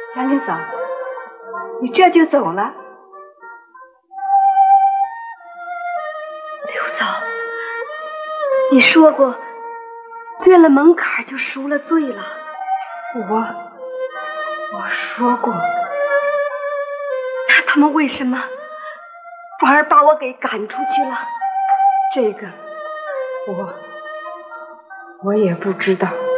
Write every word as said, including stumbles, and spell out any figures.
祥林嫂，你这就走了？ 刘嫂，你说过，越了门槛就赎了罪了。 我我说过。 那他们为什么反而把我给赶出去了？ 这个我我也不知道。